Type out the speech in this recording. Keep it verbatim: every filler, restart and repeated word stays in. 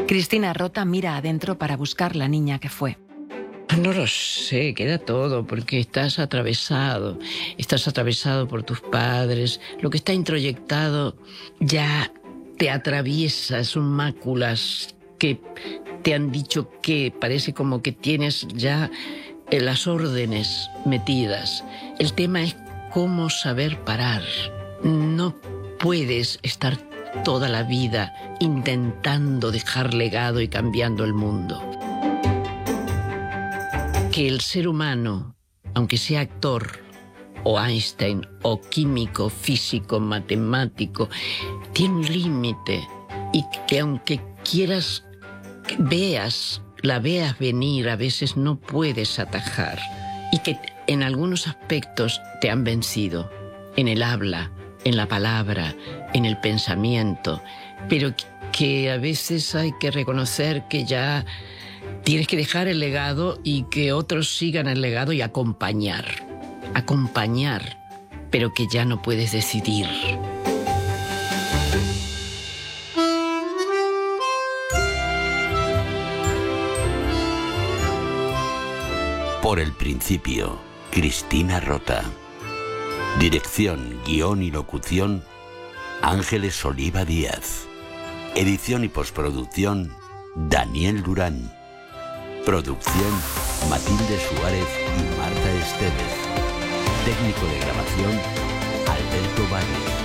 Cristina Rota mira adentro para buscar la niña que fue. No lo sé, queda todo, porque estás atravesado, estás atravesado por tus padres, lo que está introyectado ya te atraviesa, son máculas que te han dicho que parece como que tienes ya las órdenes metidas. El tema es cómo saber parar. No puedes estar toda la vida intentando dejar legado y cambiando el mundo. Que el ser humano, aunque sea actor, o Einstein, o químico, físico, matemático, tiene un límite y que aunque quieras, veas, la veas venir, a veces no puedes atajar y que en algunos aspectos te han vencido, en el habla, en la palabra, en el pensamiento, pero que a veces hay que reconocer que ya tienes que dejar el legado y que otros sigan el legado y acompañar, acompañar, pero que ya no puedes decidir. Por el principio, Cristina Rota. Dirección, guión y locución, Ángeles Oliva Díaz. Edición y postproducción, Daniel Durán. Producción, Matilde Suárez y Marta Esteves. Técnico de grabación, Alberto Valle.